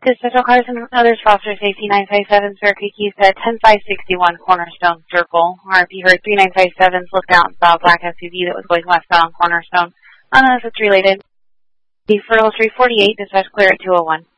Special cars and others, Foster Safety 957, Circuit Keys at 10561 Cornerstone Circle. RP heard 3957's looked out and saw a black SUV that was going westbound on Cornerstone. Unless it's related. Deferral 348, dispatch clear at 201.